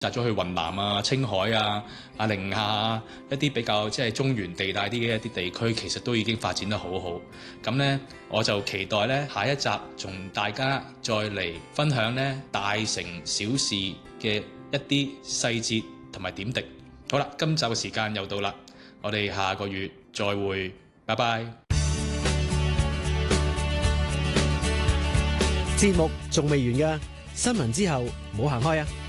集咗去雲南啊、青海啊、寧夏啊一啲比較即係中原地帶啲嘅一啲地區，其實都已經發展得好好。咁呢，我就期待呢下一集同大家再嚟分享呢大城小事嘅一啲細節同埋點滴。好啦，今集嘅時間又到啦，我哋下個月再會，拜拜。 節目仲未完㗎，新聞之後唔好行開啊！